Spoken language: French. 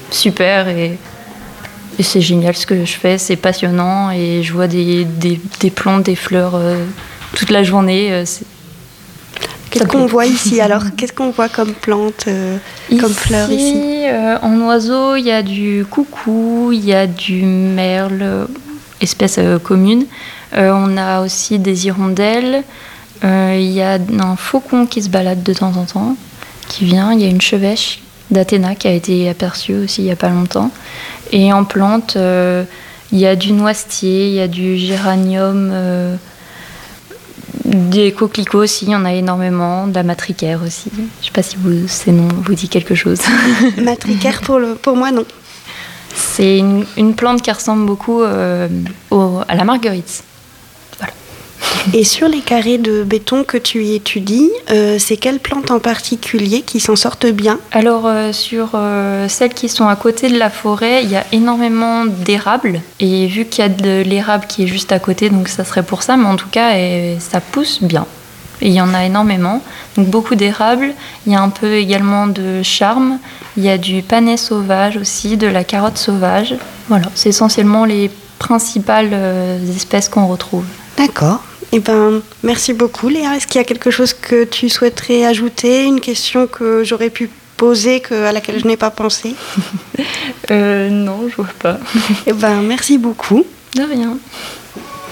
super et c'est génial ce que je fais, c'est passionnant et je vois des plantes, des fleurs toute la journée. Qu'est-ce qu'on voit ici alors? Qu'est-ce qu'on voit comme plantes, comme fleurs ici? En oiseaux, il y a du coucou, il y a du merle, espèce commune. On a aussi des hirondelles. Il y a un faucon qui se balade de temps en temps, qui vient. Il y a une chevêche d'Athéna qui a été aperçue aussi il n'y a pas longtemps. Et en plantes, il y a du noisetier, il y a du géranium, des coquelicots aussi, il y en a énormément, de la matricaire aussi. Je ne sais pas si ces noms vous dit quelque chose. Matricaire, pour moi, non. C'est une plante qui ressemble beaucoup à la marguerite. Voilà. Et sur les carrés de béton que tu étudies, c'est quelles plantes en particulier qui s'en sortent bien? Alors, sur celles qui sont à côté de la forêt, il y a énormément d'érables. Et vu qu'il y a de l'érable qui est juste à côté, donc ça serait pour ça, mais en tout cas, ça pousse bien. Et il y en a énormément. Donc, beaucoup d'érables. Il y a un peu également de charme. Il y a du panais sauvage aussi, de la carotte sauvage. Voilà, c'est essentiellement les principales espèces qu'on retrouve. D'accord. Eh ben, merci beaucoup, Léa. Est-ce qu'il y a quelque chose que tu souhaiterais ajouter? Une question que j'aurais pu poser, à laquelle je n'ai pas pensé? Non, je vois pas. Eh ben, merci beaucoup. De rien.